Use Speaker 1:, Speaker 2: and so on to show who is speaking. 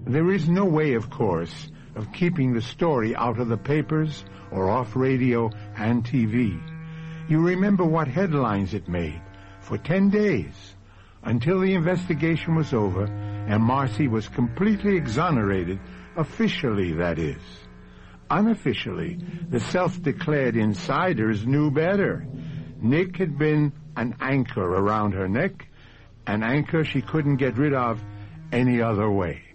Speaker 1: There is no way, of course, of keeping the story out of the papers or off radio and TV. You remember what headlines it made for 10 days, until the investigation was over and Marcy was completely exonerated, officially, that is. Unofficially, the self-declared insiders knew better. Nick had been an anchor around her neck, an anchor she couldn't get rid of any other way.